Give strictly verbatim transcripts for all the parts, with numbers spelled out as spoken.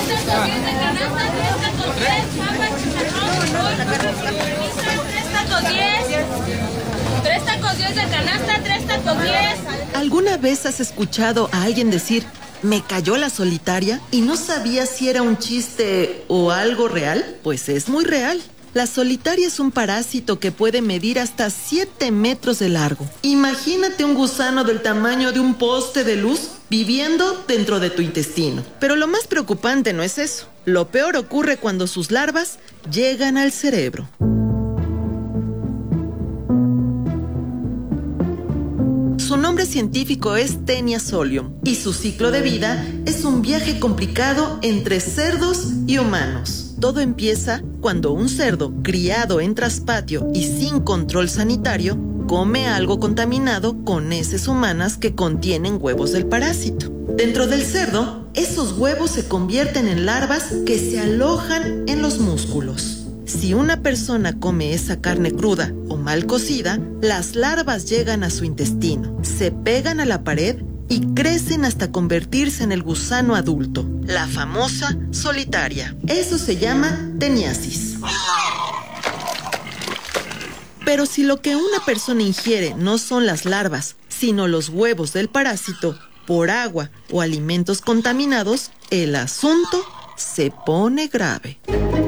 Tres tacos diez de canasta, tres tacos diez. ¿Alguna vez has escuchado a alguien decir, me cayó la solitaria y no sabía si era un chiste o algo real? Pues es muy real. La solitaria es un parásito que puede medir hasta siete metros de largo. Imagínate un gusano del tamaño de un poste de luz viviendo dentro de tu intestino. Pero lo más preocupante no es eso. Lo peor ocurre cuando sus larvas llegan al cerebro. Su nombre científico es Taenia solium y su ciclo de vida es un viaje complicado entre cerdos y humanos. Todo empieza cuando un cerdo criado en traspatio y sin control sanitario come algo contaminado con heces humanas que contienen huevos del parásito. Dentro del cerdo, esos huevos se convierten en larvas que se alojan en los músculos. Si una persona come esa carne cruda o mal cocida, las larvas llegan a su intestino, se pegan a la pared y crecen hasta convertirse en el gusano adulto, la famosa solitaria. Eso se llama teniasis. Pero si lo que una persona ingiere no son las larvas, sino los huevos del parásito, por agua o alimentos contaminados, el asunto se pone grave.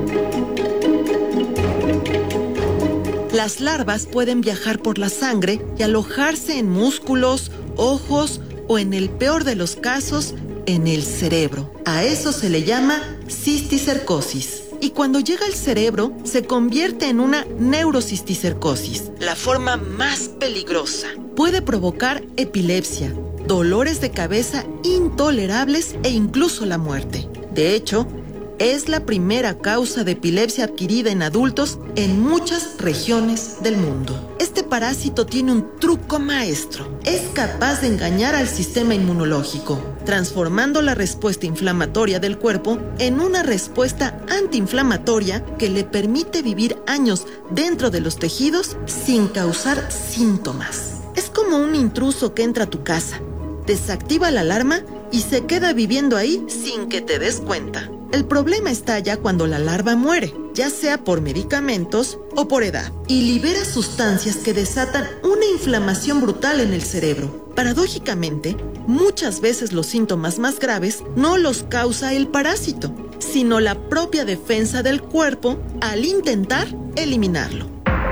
Las larvas pueden viajar por la sangre y alojarse en músculos, ojos o, en el peor de los casos, en el cerebro. A eso se le llama cisticercosis. Y cuando llega al cerebro, se convierte en una neurocisticercosis, la forma más peligrosa. Puede provocar epilepsia, dolores de cabeza intolerables e incluso la muerte. De hecho, es la primera causa de epilepsia adquirida en adultos en muchas regiones del mundo. Este parásito tiene un truco maestro. Es capaz de engañar al sistema inmunológico, transformando la respuesta inflamatoria del cuerpo en una respuesta antiinflamatoria que le permite vivir años dentro de los tejidos sin causar síntomas. Es como un intruso que entra a tu casa, desactiva la alarma y se queda viviendo ahí sin que te des cuenta. El problema está ya cuando la larva muere, ya sea por medicamentos o por edad, y libera sustancias que desatan una inflamación brutal en el cerebro. Paradójicamente, muchas veces los síntomas más graves no los causa el parásito, sino la propia defensa del cuerpo al intentar eliminarlo.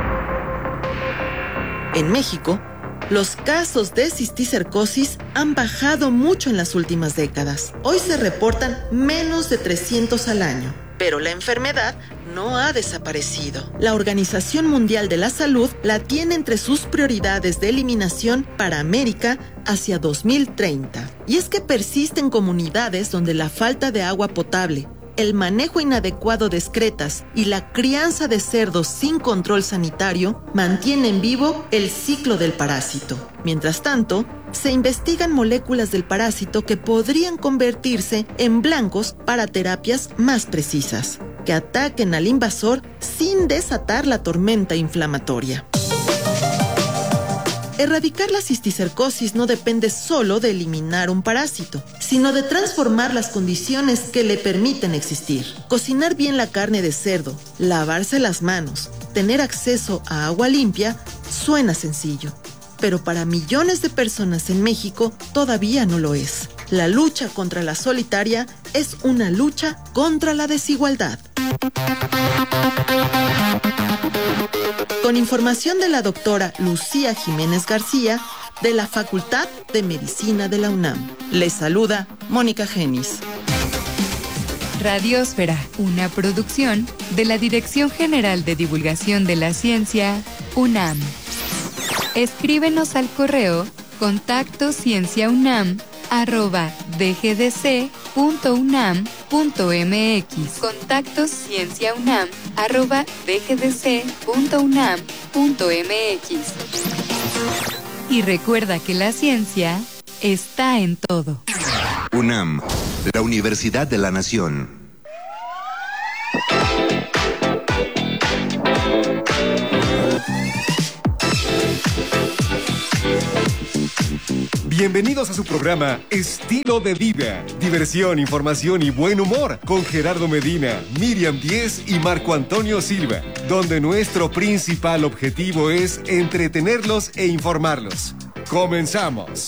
En México, los casos de cisticercosis han bajado mucho en las últimas décadas. Hoy se reportan menos de trescientos al año, pero la enfermedad no ha desaparecido. La Organización Mundial de la Salud la tiene entre sus prioridades de eliminación para América hacia dos mil treinta. Y es que persisten comunidades donde la falta de agua potable, el manejo inadecuado de excretas y la crianza de cerdos sin control sanitario mantienen vivo el ciclo del parásito. Mientras tanto, se investigan moléculas del parásito que podrían convertirse en blancos para terapias más precisas, que ataquen al invasor sin desatar la tormenta inflamatoria. Erradicar la cisticercosis no depende solo de eliminar un parásito, sino de transformar las condiciones que le permiten existir. Cocinar bien la carne de cerdo, lavarse las manos, tener acceso a agua limpia, suena sencillo. Pero para millones de personas en México todavía no lo es. La lucha contra la solitaria es una lucha contra la desigualdad. Con información de la doctora Lucía Jiménez García, de la Facultad de Medicina de la UNAM. Les saluda Mónica Genis. Radiosfera, una producción de la Dirección General de Divulgación de la Ciencia, UNAM. Escríbenos al correo contacto cienciaunam arroba dgdc punto unam punto mx. Contacto cienciaunam arroba dgdc punto unam punto mx. Y recuerda que la ciencia está en todo. UNAM, la Universidad de la Nación. Bienvenidos a su programa Estilo de Vida. Diversión, información y buen humor con Gerardo Medina, Miriam Díez y Marco Antonio Silva, donde nuestro principal objetivo es entretenerlos e informarlos. ¡Comenzamos!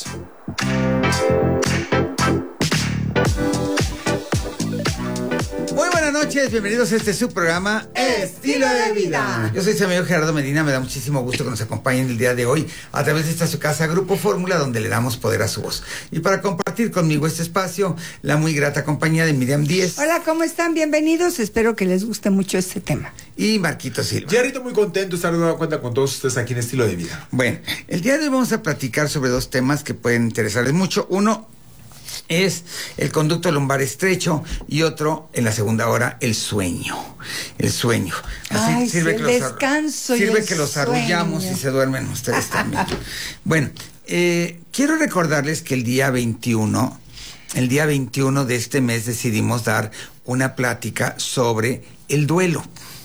Muy buenas noches, bienvenidos a este subprograma Estilo de Vida. Yo soy su amigo Gerardo Medina, me da muchísimo gusto que nos acompañen el día de hoy a través de esta su casa Grupo Fórmula, donde le damos poder a su voz. Y para compartir conmigo este espacio, la muy grata compañía de Miriam Díez. Hola, ¿cómo están? Bienvenidos, espero que les guste mucho este tema. Y Marquito Silva. Gerrito, muy contento de estar de nueva cuenta con todos ustedes aquí en Estilo de Vida. Bueno, el día de hoy vamos a platicar sobre dos temas que pueden interesarles mucho. Uno es el conducto lumbar estrecho y otro, en la segunda hora, el sueño. El sueño. Así Ay, sirve sí, que el los descanso ar- Sirve y que el los arrullamos sueño. Y se duermen ustedes también. Bueno, eh, quiero recordarles que el día veintiuno, el día veintiuno de este mes decidimos dar una plática sobre el duelo.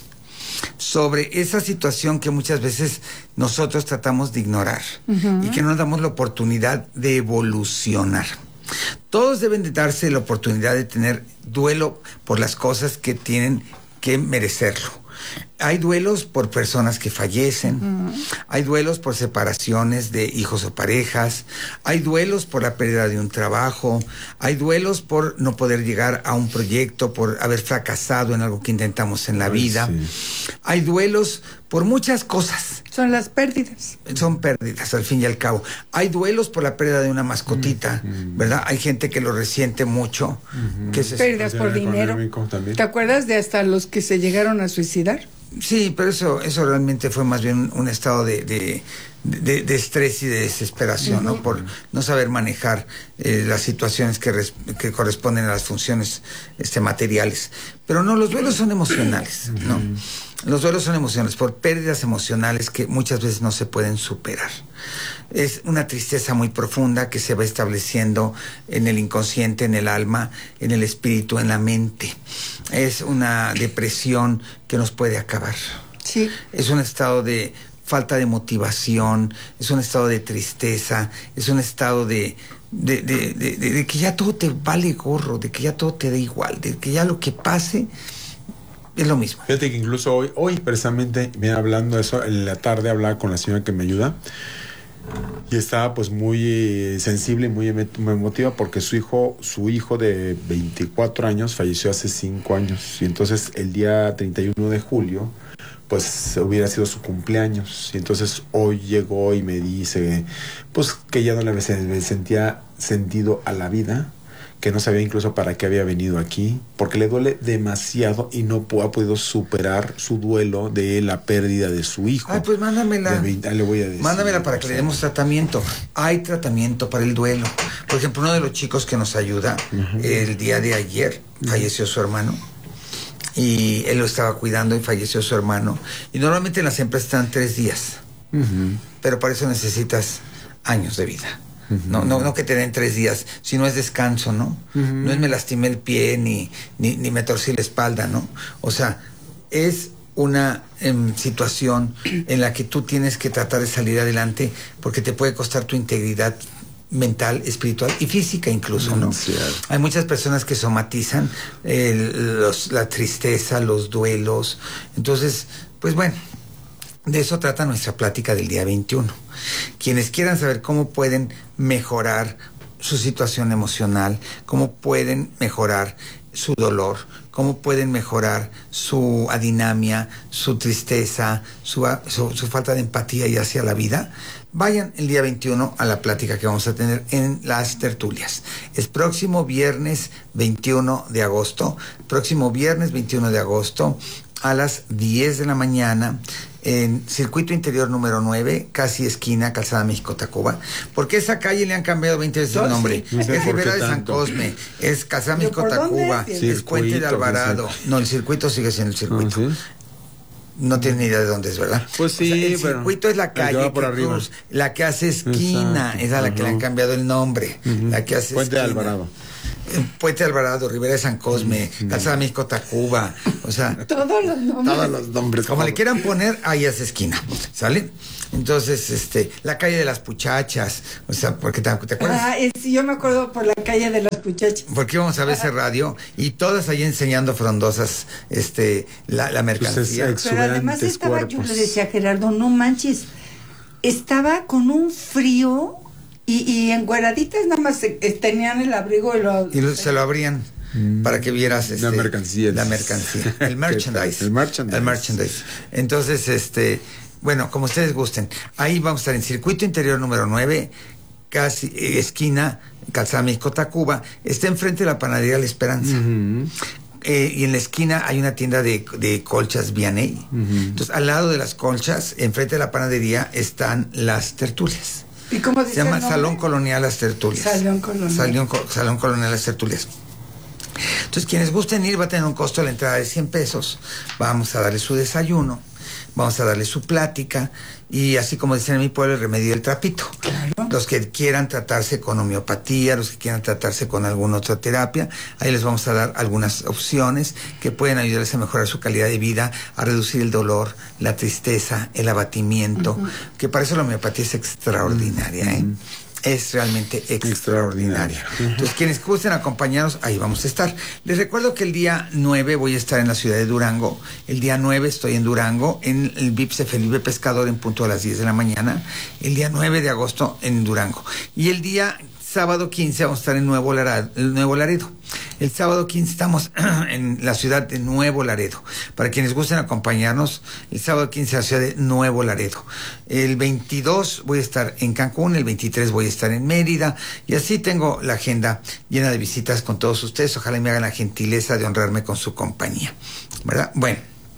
Sobre esa situación que muchas veces nosotros tratamos de ignorar uh-huh. y que no nos damos la oportunidad de evolucionar. Todos deben de darse la oportunidad de tener duelo por las cosas que tienen que merecerlo. Hay duelos por personas que fallecen, uh-huh. hay duelos por separaciones de hijos o parejas, hay duelos por la pérdida de un trabajo, hay duelos por no poder llegar a un proyecto, por haber fracasado en algo que intentamos en la Ay, vida. Sí. Hay duelos por muchas cosas. Son las pérdidas. Son pérdidas, al fin y al cabo. Hay duelos por la pérdida de una mascotita, uh-huh. ¿verdad? Hay gente que lo resiente mucho. Uh-huh. Que se Pérdidas por dinero. ¿Te acuerdas de hasta los que se llegaron a suicidar? Sí, pero eso eso realmente fue más bien un estado de, de, de, de estrés y de desesperación, uh-huh. ¿no? Por no saber manejar eh, las situaciones que, res, que corresponden a las funciones este, materiales. Pero no, los duelos son emocionales, uh-huh. ¿no? Los duelos son emocionales, por pérdidas emocionales que muchas veces no se pueden superar. Es una tristeza muy profunda que se va estableciendo en el inconsciente, en el alma, en el espíritu, en la mente. Es una depresión que nos puede acabar. Sí. Es un estado de falta de motivación, es un estado de tristeza, es un estado de... De, de, de, de, de que ya todo te vale gorro, de que ya todo te da igual, de que ya lo que pase es lo mismo. Fíjate que incluso hoy, hoy precisamente, me hablando de eso, en la tarde hablaba con la señora que me ayuda y estaba pues muy eh, sensible y muy emotiva porque su hijo, su hijo de veinticuatro años falleció hace cinco años y entonces el día treinta y uno de julio pues hubiera sido su cumpleaños y entonces hoy llegó y me dice pues que ya no le sentía sentido a la vida, que no sabía incluso para qué había venido aquí, porque le duele demasiado y no ha podido superar su duelo de la pérdida de su hijo. Ay, pues mándamela. veinte, le voy a decir, mándamela para que le demos tratamiento. Hay tratamiento para el duelo. Por ejemplo, uno de los chicos que nos ayuda, uh-huh. el día de ayer falleció su hermano. Y él lo estaba cuidando y falleció su hermano. Y normalmente en las empresas están tres días. Uh-huh. Pero para eso necesitas años de vida. Uh-huh. No, no, no que te den tres días, sino es descanso, ¿no? Uh-huh. No es me lastimé el pie ni, ni, ni me torcí la espalda, ¿no? O sea, es una eh, situación en la que tú tienes que tratar de salir adelante porque te puede costar tu integridad mental, espiritual y física incluso, ¿no? Sí. Hay muchas personas que somatizan eh, los, la tristeza, los duelos. Entonces, pues bueno, de eso trata nuestra plática del día veintiuno. Quienes quieran saber cómo pueden mejorar su situación emocional, cómo pueden mejorar su dolor, cómo pueden mejorar su adinamia, su tristeza, su, su, su falta de empatía y hacia la vida, vayan el día veintiuno a la plática que vamos a tener en las tertulias. Es próximo viernes veintiuno de agosto, próximo viernes veintiuno de agosto a las diez de la mañana en Circuito Interior número nueve, casi esquina Calzada México-Tacuba, porque esa calle le han cambiado veinte veces el nombre. Sí, es Rivera de San Cosme, es Calzada México-Tacuba, es, es Puente de Alvarado. No, el circuito sigue siendo el circuito. ¿Ah, sí? No tienes ni idea de dónde es, ¿verdad? Pues sí, o sea, el pero circuito es la calle que cruz, la que hace esquina, esa a la uh-huh. que le han cambiado el nombre, uh-huh. la que hace Puente esquina. de Alvarado. Puente de Alvarado, Rivera de San Cosme, uh-huh. Calzada México-Tacuba, o sea, todos los nombres. Todos los nombres. Como le quieran poner, ahí hace esquina, ¿sale? Entonces, este, la calle de las Puchachas, o sea, porque te, ¿te acuerdas? Ah, sí, yo me acuerdo por la calle de las Puchachas. Porque íbamos a ver ese radio y todas ahí enseñando frondosas, este, la, la mercancía. Pues Pero además estaba, cuerpos. yo le decía a Gerardo, no manches, estaba con un frío y, y engueraditas nada más eh, tenían el abrigo y lo... Y lo, se lo abrían. Mm. Para que vieras este, la mercancía. La mercancía. El merchandise. el merchandise. El merchandise. Entonces, este, bueno, como ustedes gusten. Ahí vamos a estar en Circuito Interior número nueve, casi eh, esquina, Calzada México-Tacuba. Está enfrente de la panadería La Esperanza. Uh-huh. Eh, y en la esquina hay una tienda de, de colchas Vianney. Uh-huh. Entonces, al lado de las colchas, enfrente de la panadería, están las tertulias. ¿Y cómo dice Se llama el nombre? Salón Colonial Las Tertulias. Salón Colonial. Salón, Salón Colonial Las Tertulias. Entonces, quienes gusten ir, va a tener un costo de la entrada de cien pesos. Vamos a darle su desayuno, vamos a darle su plática y así como dicen en mi pueblo, el remedio del trapito. Claro. Los que quieran tratarse con homeopatía, los que quieran tratarse con alguna otra terapia, ahí les vamos a dar algunas opciones que pueden ayudarles a mejorar su calidad de vida, a reducir el dolor, la tristeza, el abatimiento, uh-huh. que para eso la homeopatía es extraordinaria, uh-huh. ¿eh? Es realmente extraordinaria. extraordinaria. Uh-huh. Entonces, quienes gusten acompañarnos, ahí vamos a estar. Les recuerdo que el día nueve voy a estar en la ciudad de Durango. El día nueve estoy en Durango, en el Vips Felipe Pescador, en punto a las diez de la mañana. El día nueve de agosto en Durango. Y el día sábado quince vamos a estar en Nuevo Laredo. El Nuevo Laredo. El sábado quince estamos en la ciudad de Nuevo Laredo. Para quienes gusten acompañarnos, el sábado quince en la ciudad de Nuevo Laredo. El veintidós voy a estar en Cancún, el veintitrés voy a estar en Mérida, y así tengo la agenda llena de visitas con todos ustedes. Ojalá me hagan la gentileza de honrarme con su compañía, ¿verdad? Bueno,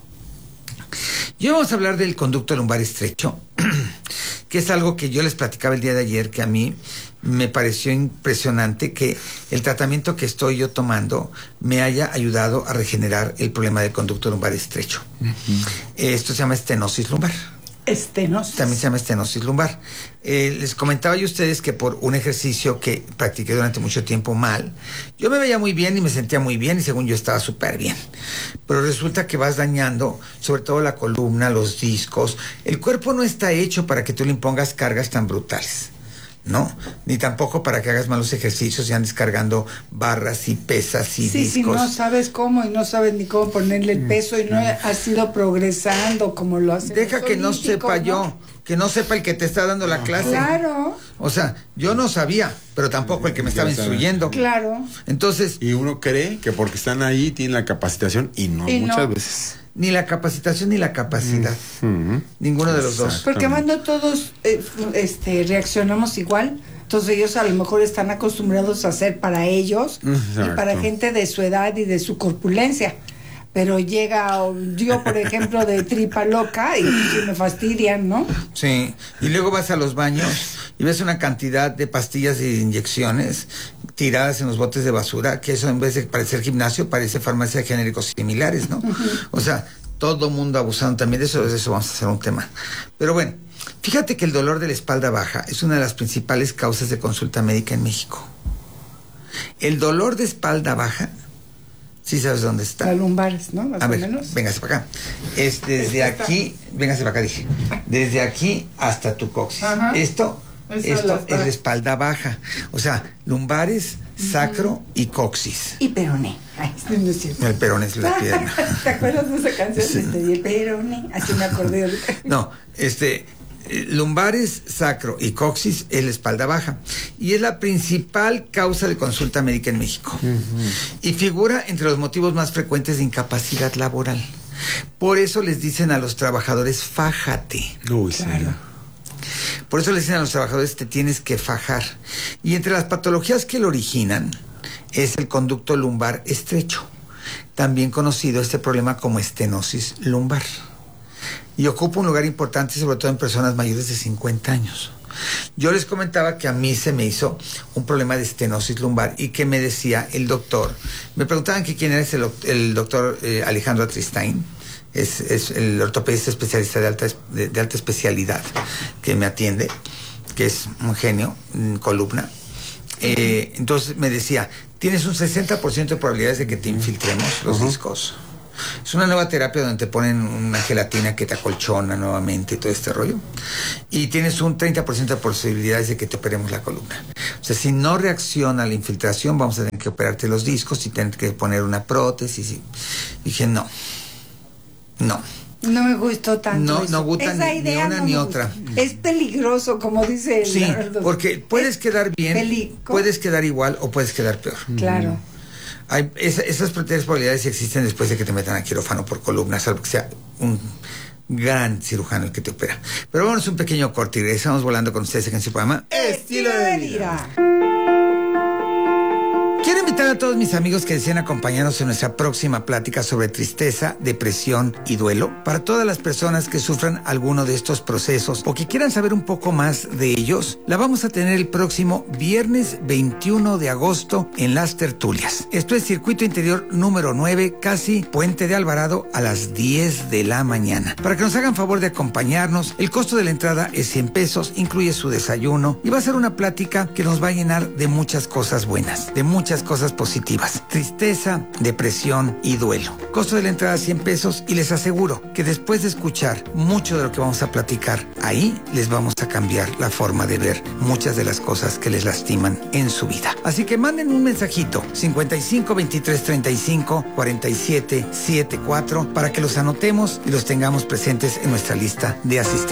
y hoy vamos a hablar del conducto lumbar estrecho, que es algo que yo les platicaba el día de ayer, que a mí me pareció impresionante que el tratamiento que estoy yo tomando me haya ayudado a regenerar el problema del conducto lumbar estrecho. Uh-huh. Esto se llama estenosis lumbar. Estenosis. También se llama estenosis lumbar. Eh, les comentaba yo a ustedes que por un ejercicio que practiqué durante mucho tiempo mal, yo me veía muy bien y me sentía muy bien y según yo estaba súper bien. Pero resulta que vas dañando sobre todo la columna, los discos. El cuerpo no está hecho para que tú le impongas cargas tan brutales. No, ni tampoco para que hagas malos ejercicios y andes cargando barras y pesas y sí, discos. Sí, si no sabes cómo y no sabes ni cómo ponerle el peso y no has ido progresando como lo hacen. Deja que no sepa ¿no? yo, que no sepa el que te está dando la clase. Claro. O sea, yo no sabía, pero tampoco el que me estaba instruyendo. Claro. Entonces. Y uno cree que porque están ahí tienen la capacitación y no, y muchas no. veces. Ni la capacitación ni la capacidad. Mm-hmm. Ninguno de los dos. Porque cuando todos eh, este, reaccionamos igual, entonces ellos a lo mejor están acostumbrados a hacer para ellos Exacto. y para gente de su edad y de su corpulencia. Pero llega yo, por ejemplo, de tripa loca y, y me fastidian, ¿no? Sí, y luego vas a los baños y ves una cantidad de pastillas y inyecciones tiradas en los botes de basura, que eso en vez de parecer gimnasio, parece farmacia de genéricos similares, ¿no? Uh-huh. O sea, todo mundo abusando también de eso, de eso vamos a hacer un tema. Pero bueno, fíjate que el dolor de la espalda baja es una de las principales causas de consulta médica en México. El dolor de espalda baja, sí sabes dónde está. Las lumbares, ¿no? Más a o ver, menos. Véngase para acá. Es desde aquí, véngase para acá, dije. Desde aquí hasta tu coxis. Ajá. Esto, Eso esto es la espalda baja. O sea, lumbares, sacro uh-huh. y coxis. Y peroné. Ay, no es cierto. El peroné es la pierna. ¿Te acuerdas de esa canción? Sí. Este, y el peroné. Así me acordé ahorita. No, este... lumbares, sacro y coxis es la espalda baja y es la principal causa de consulta médica en México uh-huh. y figura entre los motivos más frecuentes de incapacidad laboral. Por eso les dicen a los trabajadores fájate. Uy, claro. Sí. Por eso les dicen a los trabajadores te tienes que fajar. Y entre las patologías que lo originan es el conducto lumbar estrecho, también conocido este problema como estenosis lumbar. Y ocupa un lugar importante, sobre todo en personas mayores de cincuenta años. Yo les comentaba que a mí se me hizo un problema de estenosis lumbar y que me decía el doctor, me preguntaban que quién era ese, el doctor eh, Alejandro Atristain, es, es el ortopedista especialista de alta, de, de alta especialidad que me atiende, que es un genio, en columna. Eh, entonces me decía, tienes un sesenta por ciento de probabilidades de que te infiltremos los uh-huh. discos. Es una nueva terapia donde te ponen una gelatina que te acolchona nuevamente y todo este rollo. Y tienes un treinta por ciento de posibilidades de que te operemos la columna. O sea, si no reacciona a la infiltración, vamos a tener que operarte los discos y tener que poner una prótesis. Y dije, no, no. No me gustó tanto. No, eso. no gusta Esa ni, idea ni una no ni me otra. gusta. Es peligroso, como dice el Sí, Leonardo. porque puedes Es quedar bien, peli- puedes quedar igual o puedes quedar peor. Claro. Hay, esa, esas tres probabilidades existen después de que te metan a quirófano por columna, salvo que sea un gran cirujano el que te opera. Pero vamos a un pequeño corte y regresamos volando con ustedes en su programa Estilo de vida. Quiero invitar a todos mis amigos que deseen acompañarnos en nuestra próxima plática sobre tristeza, depresión y duelo. Para todas las personas que sufran alguno de estos procesos o que quieran saber un poco más de ellos, la vamos a tener el próximo viernes veintiuno de agosto en Las Tertulias. Esto es Circuito Interior número nueve, casi Puente de Alvarado, a las diez de la mañana. Para que nos hagan favor de acompañarnos, el costo de la entrada es cien pesos, incluye su desayuno y va a ser una plática que nos va a llenar de muchas cosas buenas, de muchas cosas positivas. Tristeza, depresión y duelo. Costo de la entrada cien pesos y les aseguro que después de escuchar mucho de lo que vamos a platicar ahí, les vamos a cambiar la forma de ver muchas de las cosas que les lastiman en su vida. Así que manden un mensajito cincuenta y cinco veintitrés treinta y cinco cuarenta y siete setenta y cuatro para que los anotemos y los tengamos presentes en nuestra lista de asistentes.